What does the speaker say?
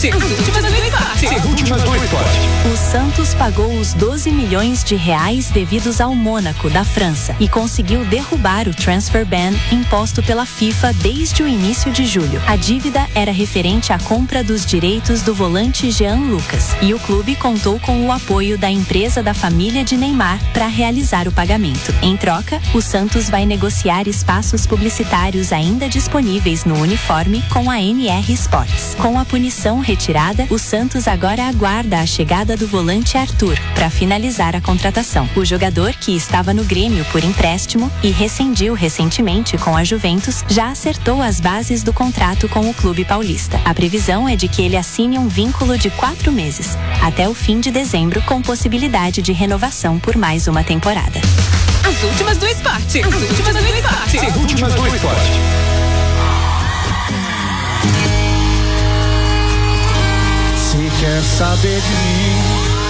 As últimas do esporte. O Santos pagou os 12 milhões de reais devidos ao Mônaco, da França, e conseguiu derrubar o transfer ban imposto pela FIFA desde o início de julho. A dívida era referente à compra dos direitos do volante Jean Lucas, e o clube contou com o apoio da empresa da família de Neymar para realizar o pagamento. Em troca, o Santos vai negociar espaços publicitários ainda disponíveis no uniforme com a NR Sports. Com a punição retirada, o Santos agora aguarda a chegada do volante Arthur para finalizar a contratação. O jogador, que estava no Grêmio por empréstimo e rescindiu recentemente com a Juventus, já acertou as bases do contrato com o clube paulista. A previsão é de que ele assine um vínculo de 4 meses, até o fim de dezembro, com possibilidade de renovação por mais uma temporada. As últimas do esporte. As últimas do esporte. As últimas do esporte. Se quer saber de mim,